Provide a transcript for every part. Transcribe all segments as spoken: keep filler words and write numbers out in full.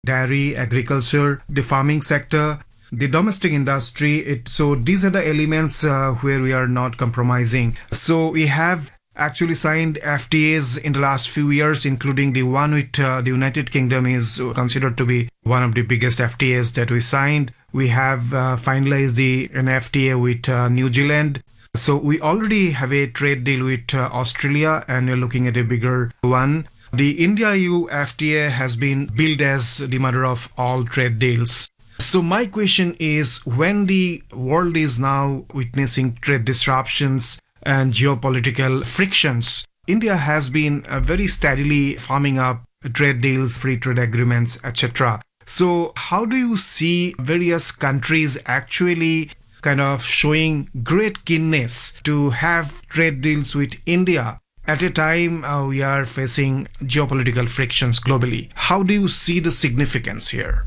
dairy, agriculture, the farming sector, the domestic industry. It, so these are the elements uh, where we are not compromising. So we have actually signed F T As in the last few years, including the one with uh, the United Kingdom is considered to be one of the biggest F T As that we signed. We have uh, finalized the an F T A with uh, New Zealand. So we already have a trade deal with uh, Australia, and we're looking at a bigger one. The India-E U F T A has been billed as the mother of all trade deals. So my question is, when the world is now witnessing trade disruptions and geopolitical frictions, India has been uh, very steadily farming up trade deals, free trade agreements, et cetera. So how do you see various countries actually kind of showing great keenness to have trade deals with India at a time uh, we are facing geopolitical frictions globally? How do you see the significance here?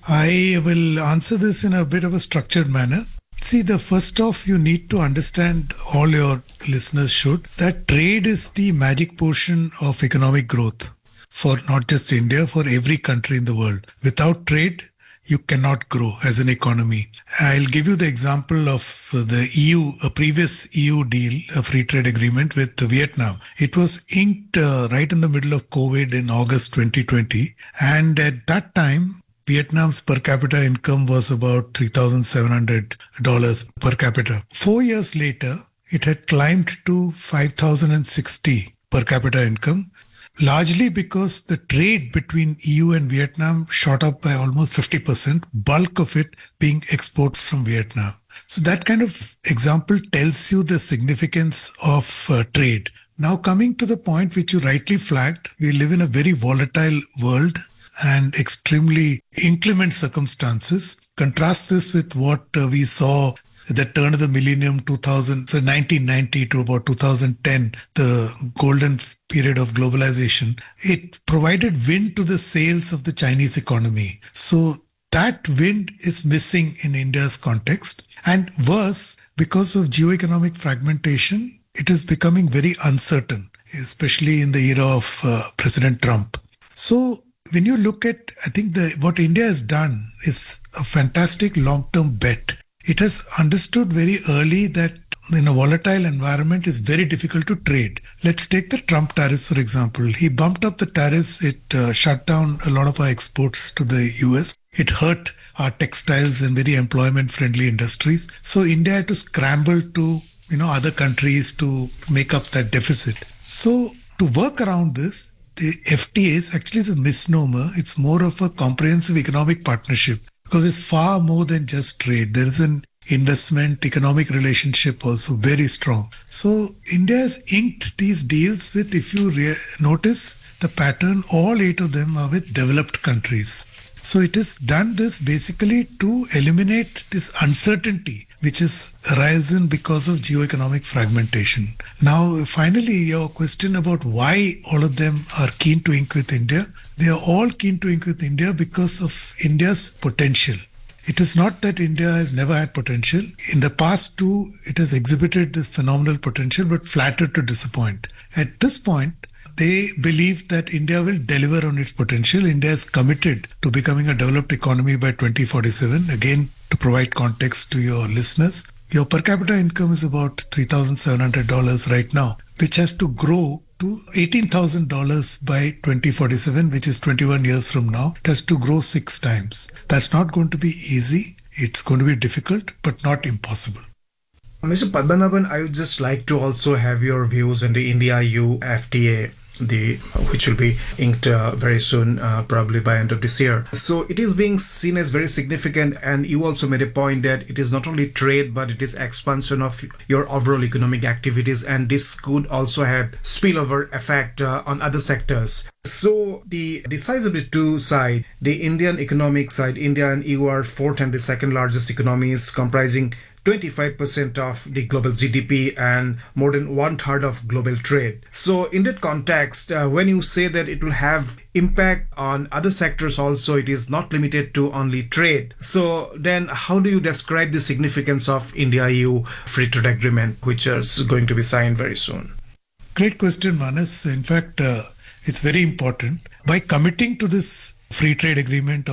I will answer this in a bit of a structured manner. See, the first off, you need to understand, all your listeners should, that trade is the magic portion of economic growth for not just India, for every country in the world. Without trade, you cannot grow as an economy. I'll give you the example of the E U, a previous E U deal, a free trade agreement with Vietnam. It was inked uh, right in the middle of COVID in August twenty twenty. And at that time, Vietnam's per capita income was about three thousand seven hundred dollars per capita. Four years later, it had climbed to five thousand sixty per capita income, largely because the trade between E U and Vietnam shot up by almost fifty percent, bulk of it being exports from Vietnam. So that kind of example tells you the significance of uh, trade. Now, coming to the point which you rightly flagged, we live in a very volatile world and extremely inclement circumstances. Contrast this with what uh, we saw at the turn of the millennium, two thousand, so nineteen ninety to about two thousand ten, the golden period of globalization. It provided wind to the sails of the Chinese economy. So that wind is missing in India's context. And worse, because of geoeconomic fragmentation, it is becoming very uncertain, especially in the era of uh, President Trump. So when you look at, I think the what India has done is a fantastic long-term bet. It has understood very early that in a volatile environment, it's very difficult to trade. Let's take the Trump tariffs, for example. He bumped up the tariffs. It uh, shut down a lot of our exports to the U S. It hurt our textiles and very employment-friendly industries. So India had to scramble to, you know, other countries to make up that deficit. So to work around this, the F T As actually is a misnomer. It's more of a comprehensive economic partnership because it's far more than just trade. There is an investment, economic relationship also very strong. So India has inked these deals with, if you re- notice the pattern, all eight of them are with developed countries. So it has done this basically to eliminate this uncertainty which has arisen because of geoeconomic fragmentation. Now, finally, your question about why all of them are keen to ink with India. They are all keen to ink with India because of India's potential. It is not that India has never had potential. In the past too, it has exhibited this phenomenal potential, but flattered to disappoint. At this point, they believe that India will deliver on its potential. India is committed to becoming a developed economy by twenty forty-seven. Again, to provide context to your listeners, your per capita income is about three thousand seven hundred dollars right now, which has to grow to eighteen thousand dollars by twenty forty-seven, which is twenty-one years from now. It has to grow six times. That's not going to be easy. It's going to be difficult, but not impossible. Mister Padmanabhan, I would just like to also have your views on the India-E U F T A, the which will be inked uh, very soon, uh, probably by end of this year. So it is being seen as very significant, and you also made a point that it is not only trade, but it is expansion of your overall economic activities, and this could also have spillover effect uh, on other sectors. So the, the size of the two side, the Indian economic side, India and E U are fourth and the second largest economies, comprising twenty-five percent of the global G D P and more than one third of global trade. So in that context, uh, when you say that it will have impact on other sectors also, it is not limited to only trade. So then how do you describe the significance of India-E U free trade agreement, which is going to be signed very soon? Great question, Manas. In fact, uh, it's very important. By committing to this free trade agreement